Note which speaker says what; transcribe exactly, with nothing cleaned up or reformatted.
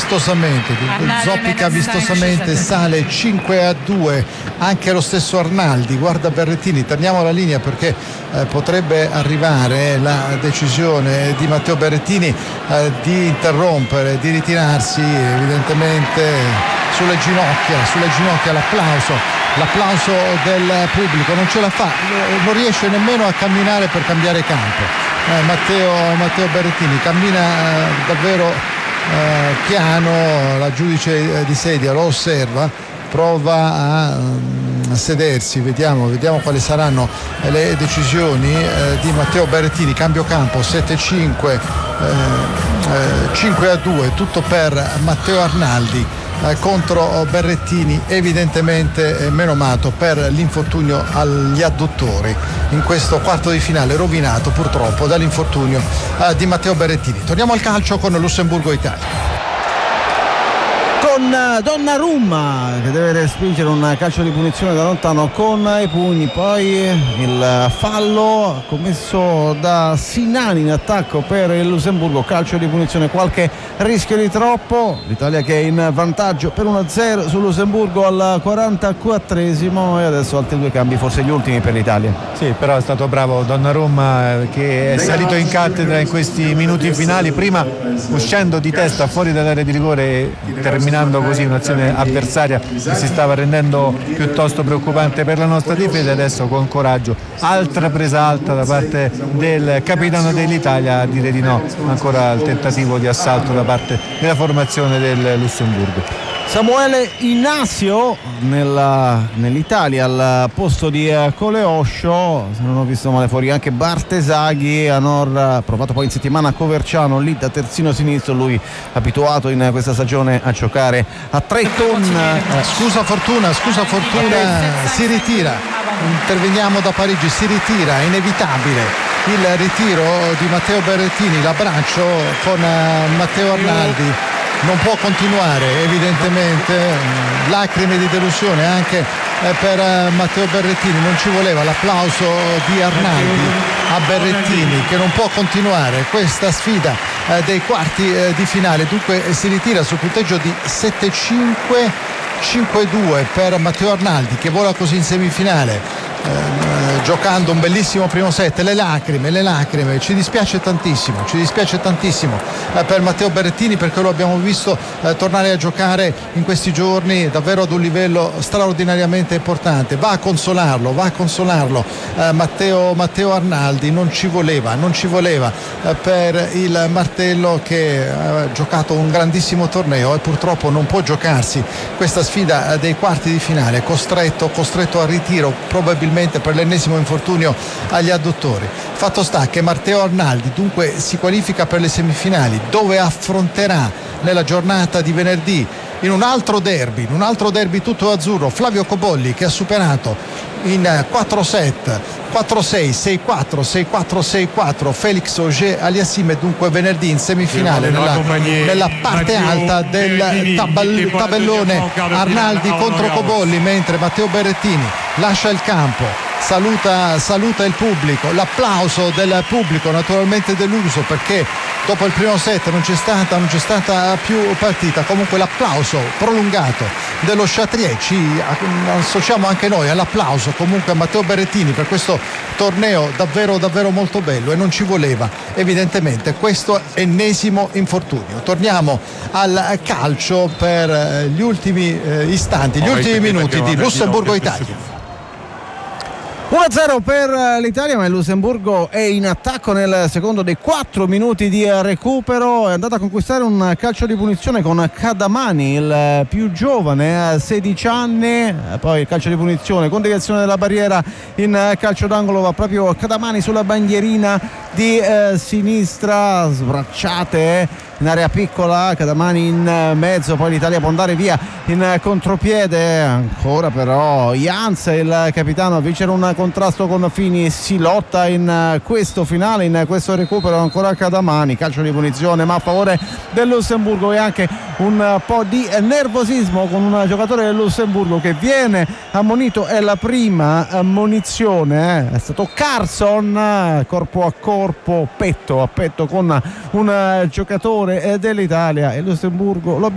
Speaker 1: vistosamente, zoppica vistosamente, sale cinque a due anche lo stesso Arnaldi. Guarda Berrettini, torniamo alla linea perché eh, potrebbe arrivare la decisione di Matteo Berrettini eh, di interrompere, di ritirarsi evidentemente sulle ginocchia, sulle ginocchia l'applauso, l'applauso del pubblico, non ce la fa, non riesce nemmeno a camminare per cambiare campo. Eh, Matteo, Matteo Berrettini cammina eh, davvero eh, piano, la giudice di sedia lo osserva, prova a, a sedersi, vediamo, vediamo quali saranno le decisioni eh, di Matteo Berrettini. Cambio campo, sette a cinque, eh, eh, cinque a due, tutto per Matteo Arnaldi eh, contro Berrettini, evidentemente eh, menomato per l'infortunio agli adduttori in questo quarto di finale, rovinato purtroppo dall'infortunio eh, di Matteo Berrettini. Torniamo al calcio con Lussemburgo-Italia.
Speaker 2: Con Donnarumma che deve respingere un calcio di punizione da lontano con i pugni, poi il fallo commesso da Sinani in attacco per il Lussemburgo, calcio di punizione, qualche rischio di troppo, l'Italia che è in vantaggio per uno a zero sul Lussemburgo al quarantaquattresimo e adesso altri due cambi, forse gli ultimi per l'Italia.
Speaker 3: Sì, però è stato bravo Donnarumma che è salito in cattedra in questi minuti finali, prima uscendo di testa fuori dall'area di rigore, terminando così un'azione avversaria che si stava rendendo piuttosto preoccupante per la nostra difesa, e adesso con coraggio altra presa alta da parte del capitano dell'Italia a dire di no ancora al tentativo di assalto da parte della formazione del Lussemburgo.
Speaker 2: Samuele Inacio nella, nell'Italia al posto di Coleoscio, se non ho visto male fuori anche Bartesaghi, Anor provato poi in settimana a Coverciano lì da terzino sinistro, lui abituato in questa stagione a giocare a Triton.
Speaker 1: Eh, scusa Fortuna, scusa Fortuna, si ritira, interveniamo da Parigi, si ritira, è inevitabile il ritiro di Matteo Berrettini, l'abbraccio con Matteo Arnaldi. Non può continuare evidentemente, lacrime di delusione anche per Matteo Berrettini, non ci voleva l'applauso di Arnaldi a Berrettini che non può continuare questa sfida dei quarti di finale, dunque si ritira sul punteggio di sette cinque, cinque due per Matteo Arnaldi che vola così in semifinale. Eh, giocando un bellissimo primo set, le lacrime, le lacrime, ci dispiace tantissimo, ci dispiace tantissimo eh, per Matteo Berrettini perché lo abbiamo visto eh, tornare a giocare in questi giorni davvero ad un livello straordinariamente importante. Va a consolarlo, va a consolarlo eh, Matteo, Matteo Arnaldi, non ci voleva, non ci voleva eh, per il martello che ha giocato un grandissimo torneo e purtroppo non può giocarsi questa sfida eh, dei quarti di finale, costretto, costretto al ritiro probabilmente per l'ennesimo infortunio agli adduttori. Fatto sta che Matteo Arnaldi dunque si qualifica per le semifinali, dove affronterà nella giornata di venerdì in un altro derby, in un altro derby tutto azzurro, Flavio Cobolli che ha superato in quattro set, quattro sei, sei quattro, sei quattro, sei quattro Felix Auger-Aliassime, dunque venerdì in semifinale nella, nella parte alta del tabell- tabellone. Arnaldi contro Cobolli, mentre Matteo Berrettini lascia il campo, saluta, saluta il pubblico, l'applauso del pubblico naturalmente deluso perché dopo il primo set non c'è stata, non c'è stata più partita, comunque l'applauso prolungato dello Chatrier, ci associamo anche noi all'applauso comunque a Matteo Berrettini per questo torneo davvero davvero molto bello, e non ci voleva evidentemente questo ennesimo infortunio. Torniamo al calcio per gli ultimi eh, istanti, gli ultimi minuti di Lussemburgo-Italia.
Speaker 2: uno a zero per l'Italia, ma il Lussemburgo è in attacco nel secondo dei quattro minuti di recupero, è andato a conquistare un calcio di punizione con Cadamani, il più giovane, sedici anni, poi il calcio di punizione con deviazione della barriera in calcio d'angolo, va proprio Cadamani sulla bandierina di eh, sinistra, sbracciate in area piccola, Cadamani in mezzo, poi l'Italia può andare via in contropiede, ancora però Jans, il capitano, a vincere un contrasto con Fini, si lotta in questo finale, in questo recupero ancora Cadamani, calcio di punizione ma a favore del Lussemburgo, e anche un po' di nervosismo con un giocatore del Lussemburgo che viene ammonito, è la prima ammonizione, eh. È stato Carson, corpo a corpo, petto a petto con un giocatore dell'Italia, e Lussemburgo lo